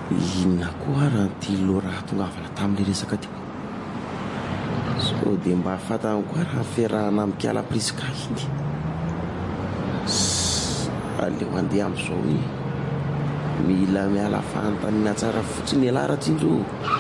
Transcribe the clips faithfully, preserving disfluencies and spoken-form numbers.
Inona koa raha ty loraha tongavana tamin'ilay resaka teo. So dia mba fatana koa raha fiarahana amin'ny Kiala Priska iny. Aleo andeha amin'izao ny mila miala fanontaniana tsara fotsiny ialahy raha tsinjo.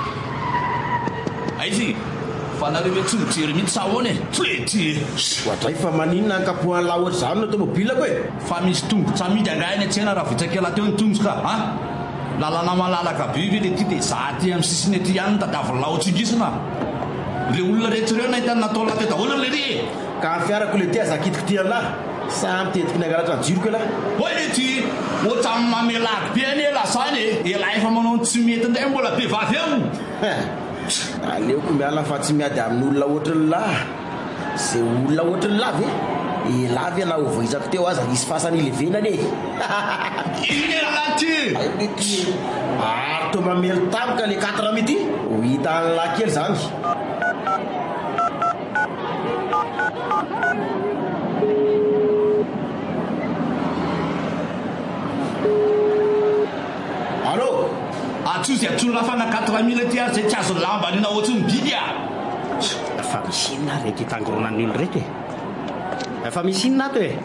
Aizy fa nareo hoe tsy mijery mihitsy sahoana e. Tsy hoe ty ohatray fa maninona ankapohany laha ohatry izany no tomobilako e. Fa misy tongotra amidy angahiny an-tsena raha vitsakela teo ny tongotra ka a lalana malalaka biby le ty dia za ty amin'ny sisiny ety ihany tadavy laotsingisina. Le olona rehetra ireo nahitany natao laty daholo le ry ka ny fiarako le ty azakitiko ty anahy samy tetiky ny angalatra ny jiroko elahy. Hoe le ty ohatra amin'ny mamelaky be any ela zany e elahy efa manao ny tsy mety ndray mbola be vavy eo. Aleoko miala fa tsy miady amin'ny olona ohatry ny lahy. Zay olona ohatry ny lavy e elavy ana ovoizako teo aza nisy fasany ilevenany e. Iny elahy ty ary to mamely tamika le quatre mity ho hita ny lahy kely zany. Allô atsozy atsolo lafana quatre mille ty ary zay tsy azo lamba nina ohatry ny biby a. Efa misy inona reto itangorona ilo reto e. Efa misy inona ato e.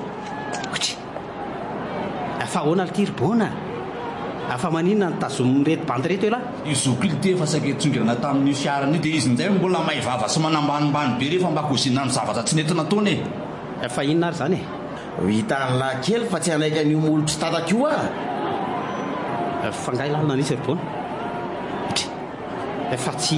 Efa ahoana litiribona. Efa maninona ny tazomy reto bandy reto elahy. Izoko ily ty efa saky tsongirana tamin'ny fiarany dia izy nizay mbola mahay vava sy manambanimbany be rehefa mba kozinana ny zavatra tsy nentina taony e. Efa inona ary zany e. Hitany lahy kely fa tsy anaika an'io molotry tatak'io a. Efa ngay lalina nisy ribona. Efa tsy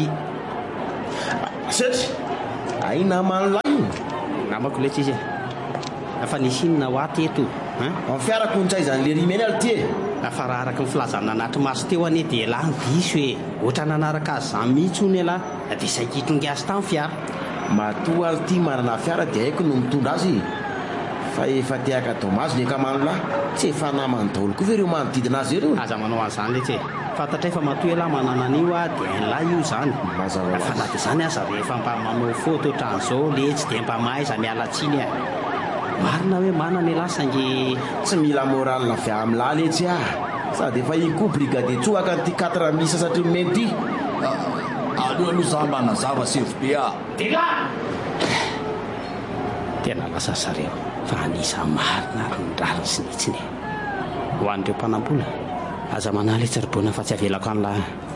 setry ai namany lahy namako letra izy e. Efa nisy inona ho aty eto amin'ny fiarako nitsay izany le rimeny aly ty e. Efa raha araka ny filazana anaty maso teo anie dia elahy ny diso e. Ohatra nanaraka azy zany mihitsy hono elahy dia izay kitrongasy tamin'ny fiara. Matoa aly ty manana fiara dia haiko no mitondra azy fa efa tiaka domazy le kamano lahy tsy efa namany daholo koa ve ireo manodidina azy ireo. Aza manao an'izany letra e. Fantatra fa matoa elahy manana an'io a dia nlahy io zany. Fa na dia zany aza rehefa mba manao foto ohatran'izao le tsy dia mba mahaiza miala tsiny a. Marina hoe manana elahy saingy tsy mila moral avy amin'ny lahy letsy a sady efa iny koa brigade tsoaka nyty quatre mille satria mety aloha aloha za mba nazava sevy be a tena tena lasa zareo fa anisa marina ary ny rariny sy nitsiny ho an'ireo mpanam-bola aza manaly tsaribona fa tsy avelako an'lahy.